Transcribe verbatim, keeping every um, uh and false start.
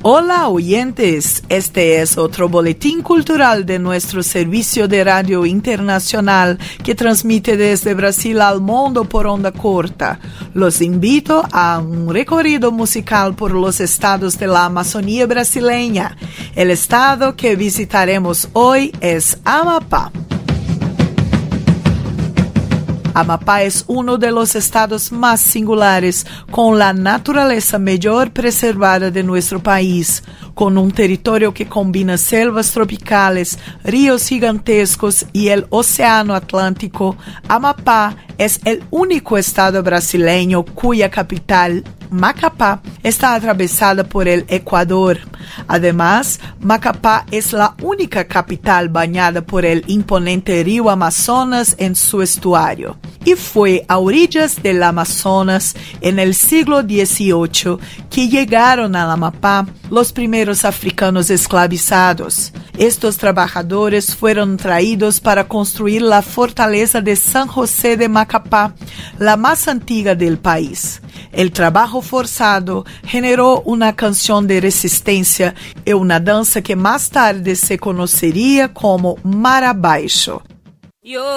Hola oyentes, este es otro boletín cultural de nuestro servicio de radio internacional que transmite desde Brasil al mundo por onda corta. Los invito a un recorrido musical por los estados de la Amazonía brasileña. El estado que visitaremos hoy es Amapá. Amapá es uno de los estados más singulares, con la naturaleza mejor preservada de nuestro país, con un territorio que combina selvas tropicales, ríos gigantescos y el océano Atlántico. Amapá es el único estado brasileño cuya capital, Macapá, está atravesada por el Ecuador. Además, Macapá es la única capital bañada por el imponente río Amazonas en su estuario. Y fue a orillas del Amazonas, en el siglo dieciocho, que llegaron a Amapá los primeros africanos esclavizados. Estos trabajadores fueron traídos para construir la fortaleza de San José de Macapá, la más antigua del país. El trabajo forzado generó una canción de resistencia y una danza que más tarde se conocería como Mar Abaixo.